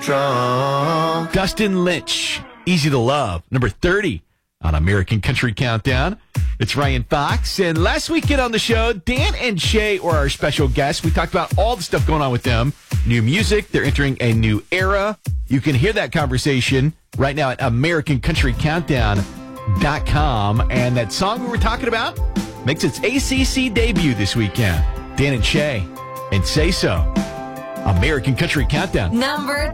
Dustin Lynch, Easy to Love, number 30 on American Country Countdown. It's Ryan Fox. And last weekend on the show, Dan and Shay were our special guests. We talked about all the stuff going on with them. New music. They're entering a new era. You can hear that conversation right now at AmericanCountryCountdown.com. And that song we were talking about makes its ACC debut this weekend. Dan and Shay, and Say So. American Country Countdown. Number